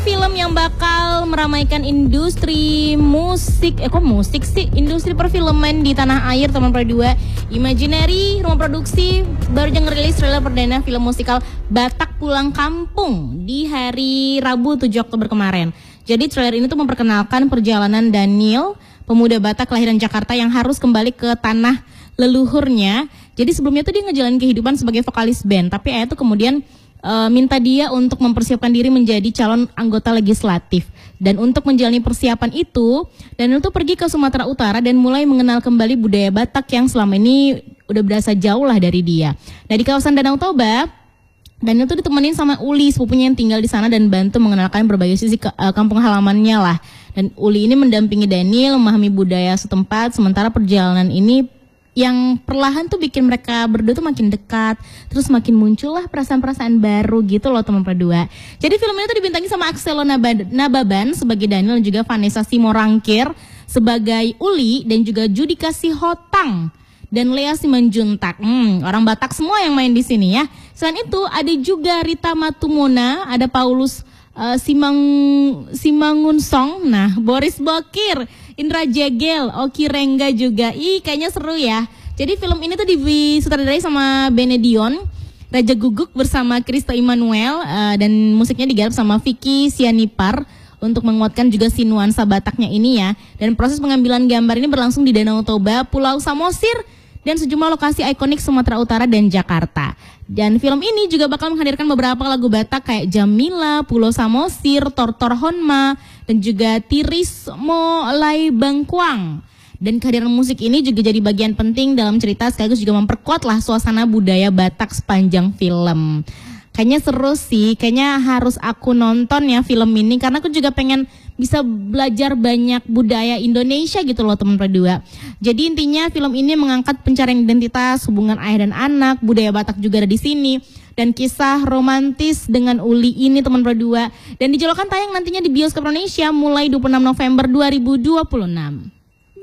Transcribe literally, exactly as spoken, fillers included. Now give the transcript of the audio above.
film yang bakal meramaikan industri musik, eh kok musik sih? Industri perfilman di tanah air, teman berdua. Imaginary, rumah produksi, baru aja ngerilis trailer perdana film musikal Batak Pulang Kampung di hari Rabu tujuh Oktober kemarin. Jadi trailer ini tuh memperkenalkan perjalanan Daniel, pemuda Batak kelahiran Jakarta yang harus kembali ke tanah leluhurnya. Jadi sebelumnya tuh dia ngejalanin kehidupan sebagai vokalis band, tapi ayah tuh kemudian uh, minta dia untuk mempersiapkan diri menjadi calon anggota legislatif. Dan untuk menjalani persiapan itu, Daniel tuh pergi ke Sumatera Utara dan mulai mengenal kembali budaya Batak yang selama ini udah berasa jauh lah dari dia. Nah, di kawasan Danau Toba, Daniel tuh ditemenin sama Uli, sepupunya yang tinggal di sana dan bantu mengenalkan berbagai sisi ke, uh, kampung halamannya lah. Dan Uli ini mendampingi Daniel memahami budaya setempat, sementara perjalanan ini yang perlahan tuh bikin mereka berdua tuh makin dekat, terus makin muncullah perasaan-perasaan baru gitu loh teman berdua. Jadi film ini tuh dibintangi sama Axelo Nababan sebagai Daniel dan juga Vanessa Simorangkir sebagai Uli dan juga Judika Sihotang dan Lea Simanjuntak. Hmm, orang Batak semua yang main di sini ya. Selain itu ada juga Rita Matumona, ada Paulus uh, Simang Simangunsong, nah Boris Bokir, Indra Jegel, Oki Rengga juga. Ih, kayaknya seru ya. Jadi film ini tuh disutradarai sama Benedion, Raja Guguk bersama Kristo Immanuel, uh, dan musiknya digarap sama Vicky Sianipar untuk menguatkan juga si nuansa Bataknya ini ya. Dan proses pengambilan gambar ini berlangsung di Danau Toba, Pulau Samosir, dan sejumlah lokasi ikonik Sumatera Utara dan Jakarta. Dan film ini juga bakal menghadirkan beberapa lagu Batak kayak Jamila, Pulau Samosir, Tortor Honma, dan juga Tiris Mo Lai Bangkuang. Dan kehadiran musik ini juga jadi bagian penting dalam cerita sekaligus juga memperkuat lah suasana budaya Batak sepanjang film. Kayaknya seru sih, kayaknya harus aku nonton ya film ini karena aku juga pengen bisa belajar banyak budaya Indonesia gitu loh teman berdua. Jadi intinya film ini mengangkat pencarian identitas, hubungan ayah dan anak, budaya Batak juga ada di sini. Dan kisah romantis dengan Uli ini teman berdua. Dan dijadwalkan tayang nantinya di bioskop Indonesia mulai dua puluh enam November dua ribu dua puluh enam.